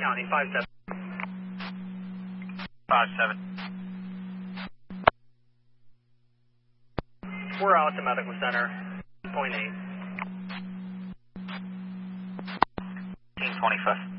County, 5-7. 5-7. We're out to Medical Center, .8. 1825.